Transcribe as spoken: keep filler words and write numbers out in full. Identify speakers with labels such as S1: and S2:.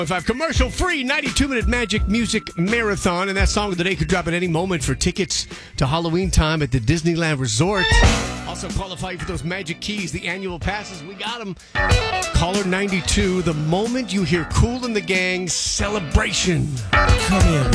S1: Five commercial-free ninety-two minute Magic Music Marathon, and that song of the day could drop at any moment for tickets to Halloween time at the Disneyland Resort. Also qualify for those Magic Keys, the annual passes. We got them. Caller ninety-two, the moment you hear Kool and the Gang Celebration. Come in.